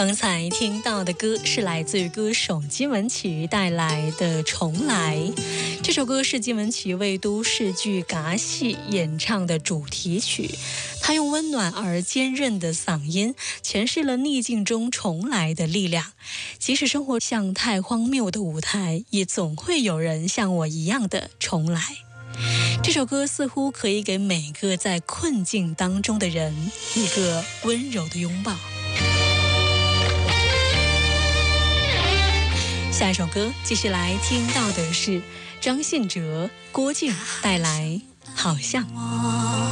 刚才听到的歌是来自于歌手金玟岐带来的《重来》。这首歌是金玟岐为都市剧《嘎戏》演唱的主题曲。他用温暖而坚韧的嗓音诠释了逆境中重来的力量。即使生活像太荒谬的舞台，也总会有人像我一样的重来。这首歌似乎可以给每个在困境当中的人一个温柔的拥抱。下一首歌继续来听到的是张信哲、郭靖带来《好像》。